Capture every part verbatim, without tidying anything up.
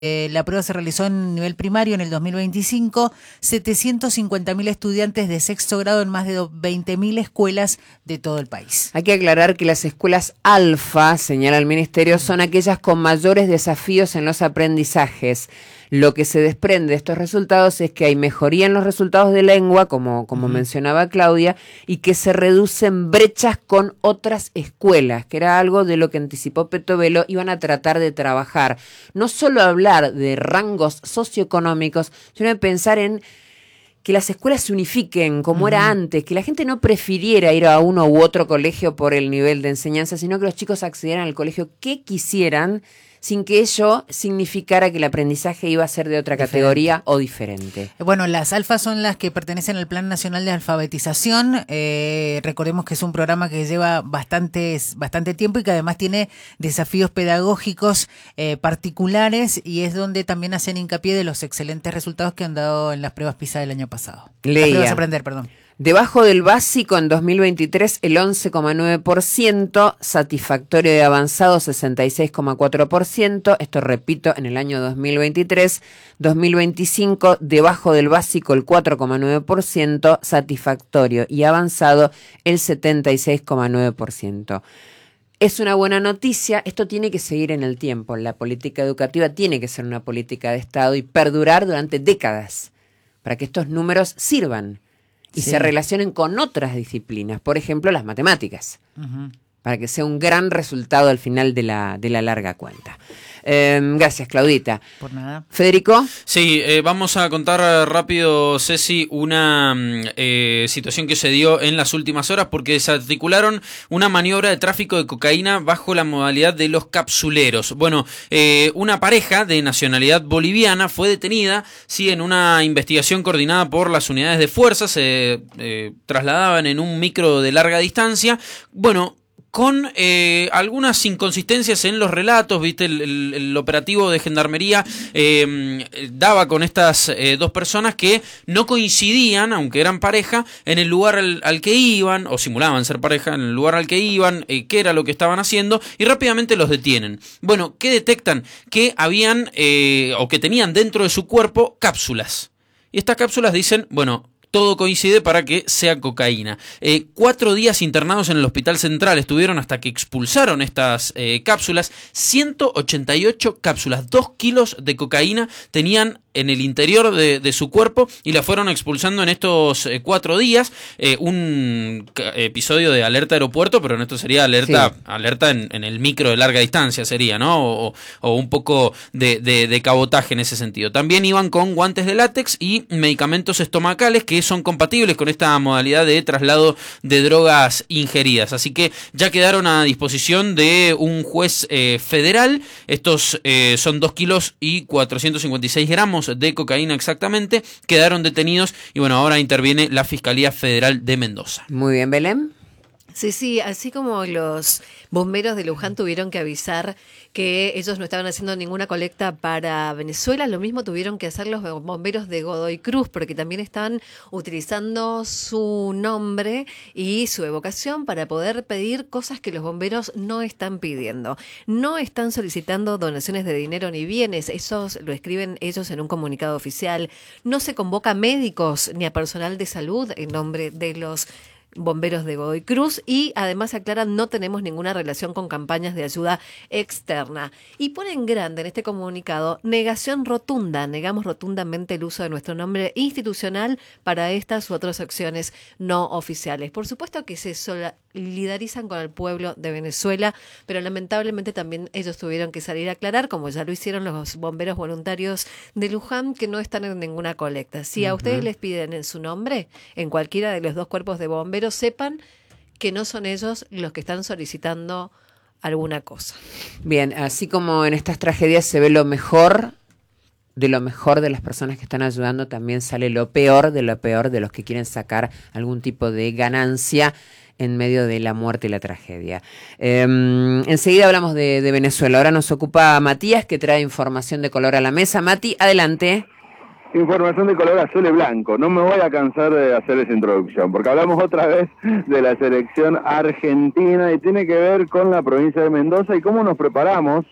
Eh, la prueba se realizó en nivel primario en el dos mil veinticinco, setecientos cincuenta mil estudiantes de sexto grado en más de veinte mil escuelas de todo el país. Hay que aclarar que las escuelas alfa, señala el Ministerio, son aquellas con mayores desafíos en los aprendizajes. Lo que se desprende de estos resultados es que hay mejoría en los resultados de lengua, como, como uh-huh. mencionaba Claudia, y que se reducen brechas con otras escuelas, que era algo de lo que anticipó Petovelo, iban a tratar de trabajar. No solo hablar de rangos socioeconómicos, sino de pensar en que las escuelas se unifiquen como uh-huh. era antes, que la gente no prefiriera ir a uno u otro colegio por el nivel de enseñanza, sino que los chicos accedieran al colegio que quisieran, sin que ello significara que el aprendizaje iba a ser de otra diferente. categoría o diferente. Bueno, las alfas son las que pertenecen al Plan Nacional de Alfabetización. Eh, recordemos que es un programa que lleva bastantes, bastante tiempo y que además tiene desafíos pedagógicos eh, particulares, y es donde también hacen hincapié de los excelentes resultados que han dado en las pruebas PISA del año pasado. Leía. Las pruebas a aprender, perdón. Debajo del básico en dos mil veintitrés el once coma nueve por ciento, satisfactorio de avanzado sesenta y seis coma cuatro por ciento, esto repito en el año dos mil veintitrés, dos mil veinticinco debajo del básico el cuatro coma nueve por ciento, satisfactorio y avanzado el setenta y seis coma nueve por ciento. Es una buena noticia, esto tiene que seguir en el tiempo, la política educativa tiene que ser una política de Estado y perdurar durante décadas para que estos números sirvan y sí. se relacionen con otras disciplinas, por ejemplo las matemáticas, uh-huh. para que sea un gran resultado al final de la, de la larga cuenta. Eh, gracias, Claudita. Por nada. ¿Federico? Sí, eh, vamos a contar rápido, Ceci, una eh, situación que se dio en las últimas horas porque desarticularon una maniobra de tráfico de cocaína bajo la modalidad de los capsuleros. Bueno, eh, una pareja de nacionalidad boliviana fue detenida, sí, en una investigación coordinada por las unidades de fuerza, se eh, trasladaban en un micro de larga distancia. Bueno, con eh, algunas inconsistencias en los relatos, viste, el, el, el operativo de gendarmería eh, daba con estas eh, dos personas que no coincidían, aunque eran pareja, en el lugar al, al que iban, o simulaban ser pareja, en el lugar al que iban, eh, qué era lo que estaban haciendo, y rápidamente los detienen. Bueno, ¿qué detectan? Que habían, eh, o que tenían dentro de su cuerpo cápsulas. Y estas cápsulas dicen, bueno, todo coincide para que sea cocaína. Eh, cuatro días internados en el Hospital Central estuvieron hasta que expulsaron estas eh, cápsulas. ciento ochenta y ocho cápsulas, dos kilos de cocaína tenían en el interior de, de su cuerpo y la fueron expulsando en estos eh, cuatro días. Eh, un episodio de alerta aeropuerto, pero en esto sería alerta sí. alerta en, en el micro de larga distancia sería, ¿no? O, o un poco de, de, de cabotaje en ese sentido. También iban con guantes de látex y medicamentos estomacales que son compatibles con esta modalidad de traslado de drogas ingeridas. Así que ya quedaron a disposición de un juez eh, federal. Estos eh, son dos kilos y cuatrocientos cincuenta y seis gramos de cocaína exactamente, quedaron detenidos y bueno, ahora interviene la Fiscalía Federal de Mendoza. Muy bien, Belén. Sí, sí, así como los bomberos de Luján tuvieron que avisar que ellos no estaban haciendo ninguna colecta para Venezuela, lo mismo tuvieron que hacer los bomberos de Godoy Cruz, porque también están utilizando su nombre y su evocación para poder pedir cosas que los bomberos no están pidiendo. No están solicitando donaciones de dinero ni bienes, eso lo escriben ellos en un comunicado oficial. No se convoca a médicos ni a personal de salud en nombre de los bomberos de Godoy Cruz y además aclaran no tenemos ninguna relación con campañas de ayuda externa. Y ponen grande en este comunicado negación rotunda, negamos rotundamente el uso de nuestro nombre institucional para estas u otras acciones no oficiales. Por supuesto que se solidarizan con el pueblo de Venezuela, pero lamentablemente también ellos tuvieron que salir a aclarar, como ya lo hicieron los bomberos voluntarios de Luján, que no están en ninguna colecta. Si a uh-huh. ustedes les piden en su nombre, en cualquiera de los dos cuerpos de bomberos, sepan que no son ellos los que están solicitando alguna cosa. Bien, así como en estas tragedias se ve lo mejor de lo mejor de las personas que están ayudando, también sale lo peor de lo peor de los que quieren sacar algún tipo de ganancia en medio de la muerte y la tragedia. Eh, enseguida hablamos de, de Venezuela. Ahora nos ocupa Matías, que trae información de color a la mesa. Mati, adelante. Información de color azul y blanco. No me voy a cansar de hacer esa introducción, porque hablamos otra vez de la selección argentina y tiene que ver con la provincia de Mendoza y cómo nos preparamos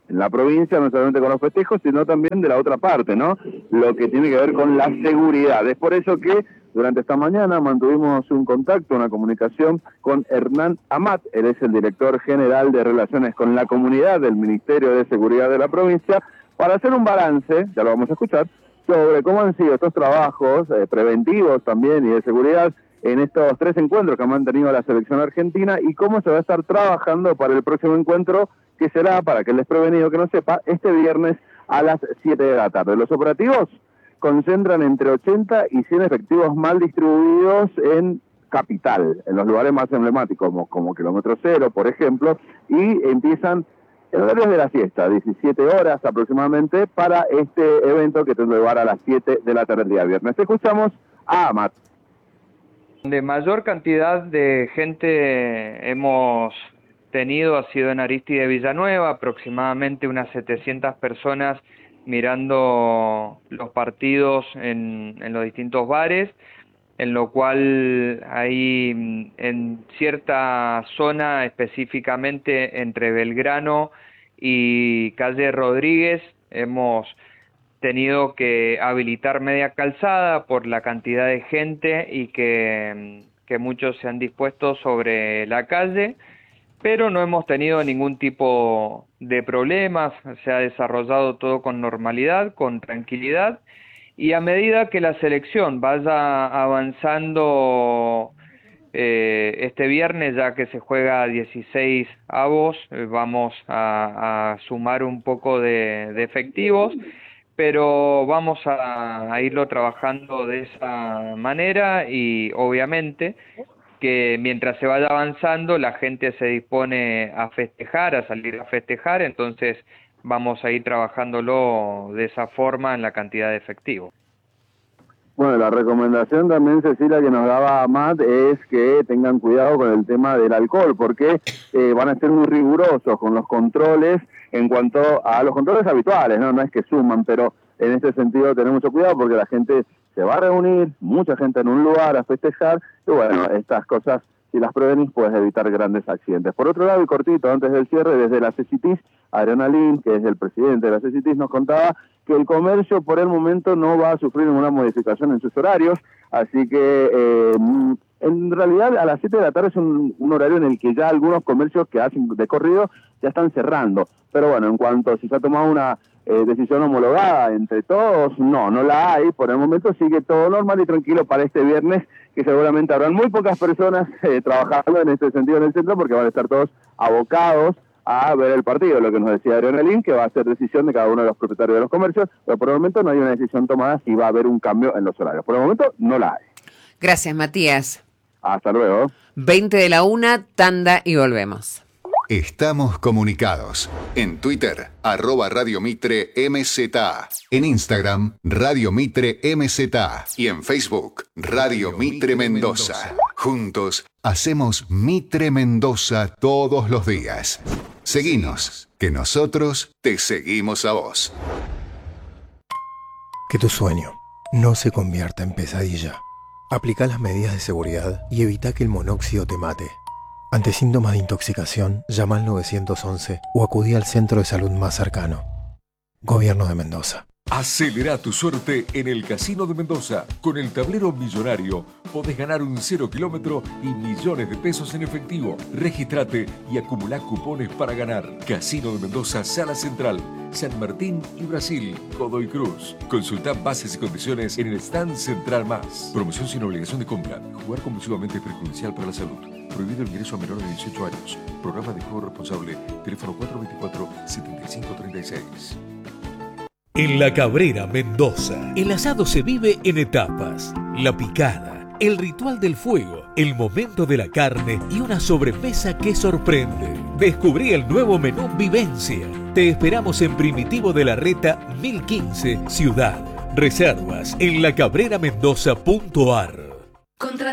en la provincia, no solamente con los festejos, sino también de la otra parte, ¿no? Lo que tiene que ver con la seguridad. Es por eso que durante esta mañana mantuvimos un contacto, una comunicación con Hernán Amat. Él es el director general de Relaciones con la Comunidad del Ministerio de Seguridad de la provincia, para hacer un balance, ya lo vamos a escuchar, sobre cómo han sido estos trabajos eh, preventivos también y de seguridad en estos tres encuentros que ha mantenido la selección argentina y cómo se va a estar trabajando para el próximo encuentro, que será, para que el desprevenido que no sepa, este viernes a las siete de la tarde. Los operativos concentran entre ochenta y cien efectivos mal distribuidos en capital, en los lugares más emblemáticos, como, como Kilómetro Cero, por ejemplo, y empiezan en horarios de la siesta, diecisiete horas aproximadamente, para este evento que tendrá lugar a las siete de la tarde el día viernes. Escuchamos a Amat. De mayor cantidad de gente hemos tenido ha sido en Aristide Villanueva, aproximadamente unas setecientas personas mirando los partidos en, en los distintos bares, en lo cual ahí en cierta zona, específicamente entre Belgrano y Calle Rodríguez, hemos tenido que habilitar media calzada por la cantidad de gente y que, que muchos se han dispuesto sobre la calle, pero no hemos tenido ningún tipo de problemas, se ha desarrollado todo con normalidad, con tranquilidad, y a medida que la selección vaya avanzando eh, este viernes, ya que se juega dieciséis avos, eh, vamos a, a sumar un poco de, de efectivos, pero vamos a, a irlo trabajando de esa manera y obviamente que mientras se vaya avanzando la gente se dispone a festejar, a salir a festejar, entonces vamos a ir trabajándolo de esa forma en la cantidad de efectivo. Bueno, la recomendación también, Cecilia, que nos daba Amat es que tengan cuidado con el tema del alcohol, porque eh, van a ser muy rigurosos con los controles en cuanto a los controles habituales, ¿no? No es que suman, pero en este sentido tener mucho cuidado porque la gente se va a reunir, mucha gente en un lugar a festejar, y bueno, estas cosas, si las prevenís, puedes evitar grandes accidentes. Por otro lado, y cortito, antes del cierre, desde la CECITIS, Adriana Lin, que es el presidente de la CECITIS, nos contaba que el comercio por el momento no va a sufrir ninguna modificación en sus horarios, así que eh, en realidad a las siete de la tarde es un, un horario en el que ya algunos comercios que hacen de corrido ya están cerrando, pero bueno, en cuanto a si se ha tomado una eh, decisión homologada entre todos, no, no la hay, por el momento sigue todo normal y tranquilo para este viernes, que seguramente habrán muy pocas personas eh, trabajando en este sentido en el centro, porque van a estar todos abocados a ver el partido, lo que nos decía Adriana Lin, que va a ser decisión de cada uno de los propietarios de los comercios, pero por el momento no hay una decisión tomada si va a haber un cambio en los horarios. Por el momento no la hay. Gracias, Matías. Hasta luego. veinte de la una, tanda y volvemos. Estamos comunicados. En Twitter, arroba Radio Mitre M Z A. En Instagram, Radio Mitre M Z A. Y en Facebook, Radio Mitre Mendoza. Juntos, hacemos Mitre Mendoza todos los días. Seguinos, que nosotros te seguimos a vos. Que tu sueño no se convierta en pesadilla. Aplica las medidas de seguridad y evita que el monóxido te mate. Ante síntomas de intoxicación, llama al nueve once o acudí al centro de salud más cercano. Gobierno de Mendoza. Acelera tu suerte en el Casino de Mendoza. Con el tablero millonario podés ganar un cero kilómetro y millones de pesos en efectivo. Regístrate y acumulá cupones para ganar. Casino de Mendoza, Sala Central, San Martín y Brasil, Godoy Cruz. Consultá bases y condiciones en el stand Central Más. Promoción sin obligación de compra. Jugar compulsivamente es perjudicial para la salud. Prohibido el ingreso a menores de dieciocho años. Programa de juego responsable. Teléfono cuatro dos cuatro, siete cinco tres seis. En La Cabrera, Mendoza, el asado se vive en etapas. La picada, el ritual del fuego, el momento de la carne y una sobremesa que sorprende. Descubrí el nuevo menú Vivencia. Te esperamos en Primitivo de la Reta mil quince, Ciudad. Reservas en la cabrera mendoza punto ar.